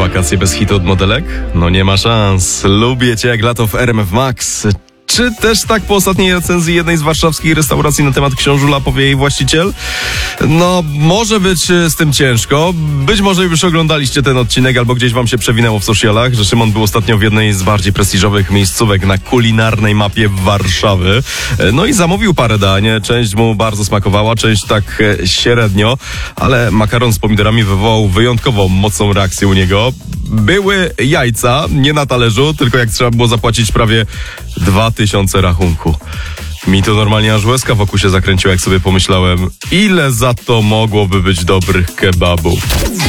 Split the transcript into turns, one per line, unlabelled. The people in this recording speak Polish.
wakacje bez hitu od modelek? No nie ma szans. Lubię cię jak lato w RMF Max. Czy też tak po ostatniej recenzji jednej z warszawskich restauracji na temat książula powie jej właściciel? No, może być z tym ciężko. Być może już oglądaliście ten odcinek albo gdzieś wam się przewinęło w socialach, że Szymon był ostatnio w jednej z bardziej prestiżowych miejscówek na kulinarnej mapie Warszawy. No i zamówił parę dań. Część mu bardzo smakowała, część tak średnio, ale makaron z pomidorami wywołał wyjątkowo mocną reakcję u niego. Były jajca, nie na talerzu, tylko jak trzeba było zapłacić prawie 2000 rachunku. Mi to normalnie aż łezka wokół się zakręciła, jak sobie pomyślałem, ile za to mogłoby być dobrych kebabów.